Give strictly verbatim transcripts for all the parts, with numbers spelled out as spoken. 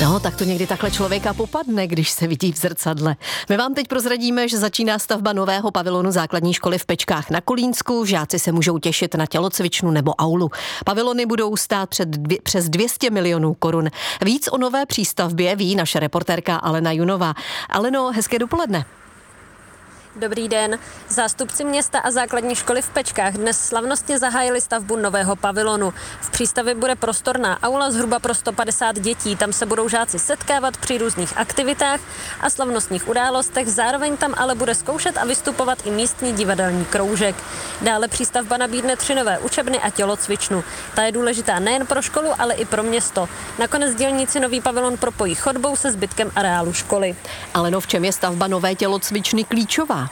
No, tak to někdy takhle člověka popadne, když se vidí v zrcadle. My vám teď prozradíme, že začíná stavba nového pavilonu základní školy v Pečkách na Kolínsku. Žáci se můžou těšit na tělocvičnu nebo aulu. Pavilony budou stát před dvě, přes dvě stě milionů korun. Víc o nové přístavbě ví naše reportérka Alena Junová. Aleno, hezké dopoledne. Dobrý den. Zástupci města a základní školy v Pečkách dnes slavnostně zahájili stavbu nového pavilonu. V přístavě bude prostorná aula zhruba pro sto padesát dětí. Tam se budou žáci setkávat při různých aktivitách a slavnostních událostech. Zároveň tam ale bude zkoušet a vystupovat i místní divadelní kroužek. Dále přístavba nabídne tři nové učebny a tělocvičnu. Ta je důležitá nejen pro školu, ale i pro město. Nakonec dělníci nový pavilon propojí chodbou se zbytkem areálu školy. Aleno, v čem je stavba nové tělocvičny klíčová?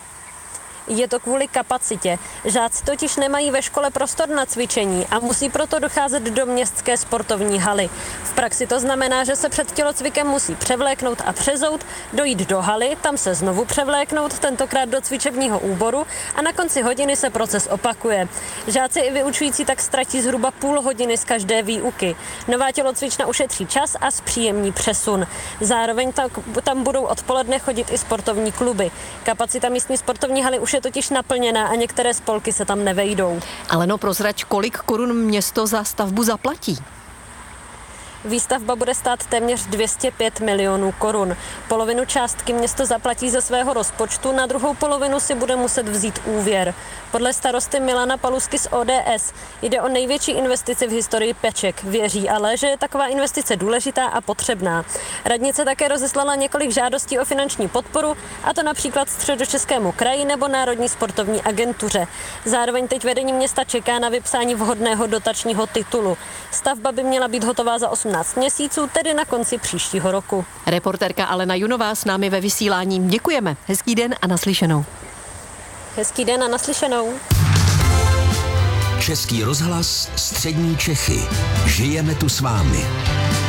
Je to kvůli kapacitě. Žáci totiž nemají ve škole prostor na cvičení a musí proto docházet do městské sportovní haly. V praxi to znamená, že se před tělocvikem musí převléknout a přezout, dojít do haly, tam se znovu převléknout, tentokrát do cvičebního úboru a na konci hodiny se proces opakuje. Žáci i vyučující tak ztratí zhruba půl hodiny z každé výuky. Nová tělocvična ušetří čas a zpříjemní přesun. Zároveň tam budou odpoledne chodit i sportovní kluby. Kapacita místní sportovní haly už je totiž naplněná a některé spolky se tam nevejdou. Aleno, prozrať, kolik korun město za stavbu zaplatí? Výstavba bude stát téměř dvě stě pět milionů korun. Polovinu částky město zaplatí ze svého rozpočtu, na druhou polovinu si bude muset vzít úvěr. Podle starosty Milana Palusky z O D S jde o největší investici v historii Peček. Věří ale, že je taková investice důležitá a potřebná. Radnice také rozeslala několik žádostí o finanční podporu, a to například Středočeskému kraji nebo Národní sportovní agentuře. Zároveň teď vedení města čeká na vypsání vhodného dotačního titulu. Stavba by měla být hotová za osmnáct měsíců, tedy na konci příštího roku. Reportérka Alena Junová s námi ve vysílání. Děkujeme. Hezký den a naslyšenou. Hezký den a naslyšenou. Český rozhlas, střední Čechy. Žijeme tu s vámi.